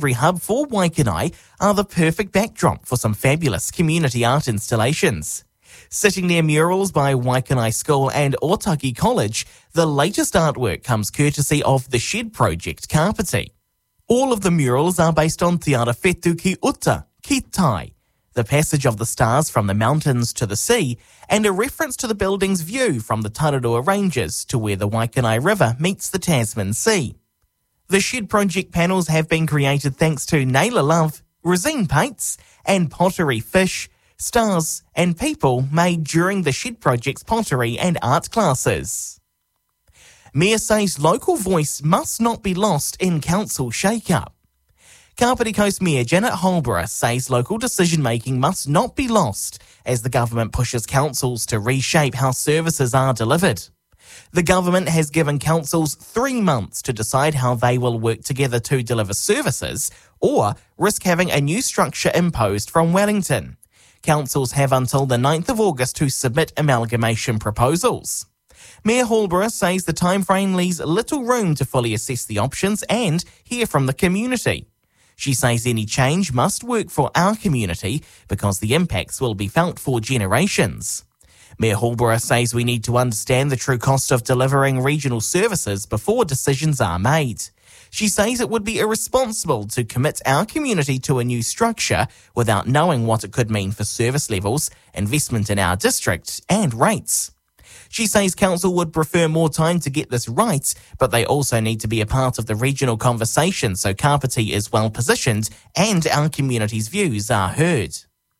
library hub for Waikanae are the perfect backdrop for some fabulous community art installations. Sitting near murals by Waikanae School and Otaki College, the latest artwork comes courtesy of the Shed Project Kapiti. All of the murals are based on Te Ara Whetū ki Uta, ki Tai, the passage of the stars from the mountains to the sea, and a reference to the building's view from the Tararua Ranges to where the Waikanae River meets the Tasman Sea. The Shed Project panels have been created thanks to Naylor Love, resin paints, and pottery fish, stars, and people made during the Shed Project's pottery and art classes. Mayor says local voice must not be lost in council shake-up. Kapiti Coast Mayor Janet Holborough says local decision-making must not be lost as the government pushes councils to reshape how services are delivered. The government has given councils 3 months to decide how they will work together to deliver services or risk having a new structure imposed from Wellington. Councils have until the 9th of August to submit amalgamation proposals. Mayor Holborough says the timeframe leaves little room to fully assess the options and hear from the community. She says any change must work for our community because the impacts will be felt for generations. Mayor Holborough says we need to understand the true cost of delivering regional services before decisions are made. She says it would be irresponsible to commit our community to a new structure without knowing what it could mean for service levels, investment in our district, and rates. She says council would prefer more time to get this right, but they also need to be a part of the regional conversation so Kapiti is well positioned and our community's views are heard.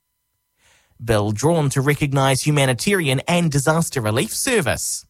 Bill drawn to recognise humanitarian and disaster relief service.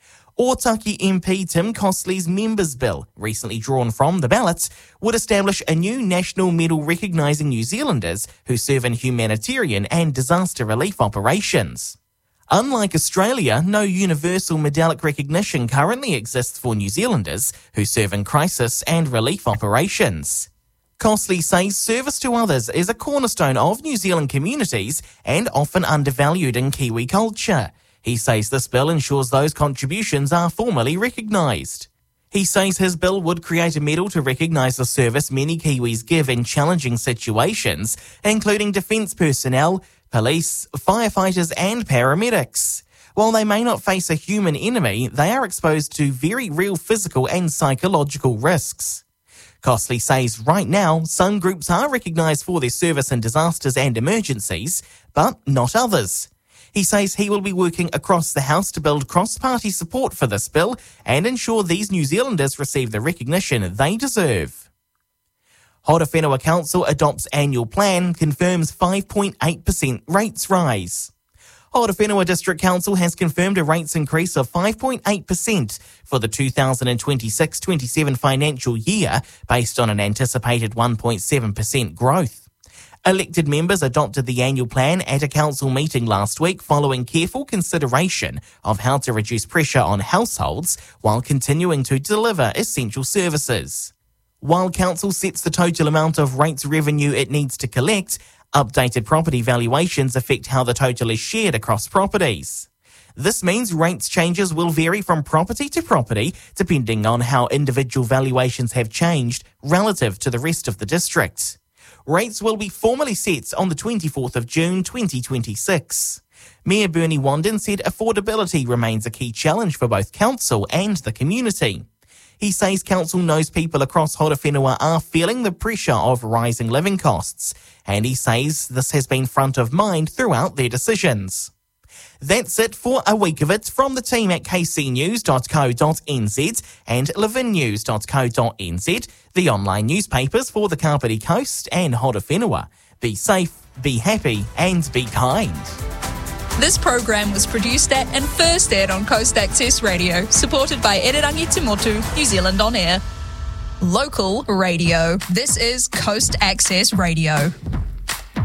Otaki MP Tim Costley's Members Bill, recently drawn from the ballot, would establish a new national medal recognising New Zealanders who serve in humanitarian and disaster relief operations. Unlike Australia, no universal medallic recognition currently exists for New Zealanders who serve in crisis and relief operations. Costley says service to others is a cornerstone of New Zealand communities and often undervalued in Kiwi culture. He says this bill ensures those contributions are formally recognised. He says his bill would create a medal to recognise the service many Kiwis give in challenging situations, including defence personnel, police, firefighters and paramedics. While they may not face a human enemy, they are exposed to very real physical and psychological risks. Costley says right now, some groups are recognised for their service in disasters and emergencies, but not others. He says he will be working across the House to build cross-party support for this bill and ensure these New Zealanders receive the recognition they deserve. Horowhenua Council adopts annual plan, confirms 5.8% rates rise. Horowhenua District Council has confirmed a rates increase of 5.8% for the 2026-27 financial year based on an anticipated 1.7% growth. Elected members adopted the annual plan at a council meeting last week following careful consideration of how to reduce pressure on households while continuing to deliver essential services. While council sets the total amount of rates revenue it needs to collect, updated property valuations affect how the total is shared across properties. This means rates changes will vary from property to property depending on how individual valuations have changed relative to the rest of the district. Rates will be formally set on the 24th of June 2026. Mayor Bernie Wanden said affordability remains a key challenge for both council and the community. He says council knows people across Horowhenua are feeling the pressure of rising living costs, and he says this has been front of mind throughout their decisions. That's it for a week of it from the team at kcnews.co.nz and levinnews.co.nz, the online newspapers for the Kapiti Coast and Horowhenua. Be safe, be happy and be kind. This program was produced at and first aired on Coast Access Radio, supported by Ererangi Timotu, New Zealand On Air. Local radio. This is Coast Access Radio.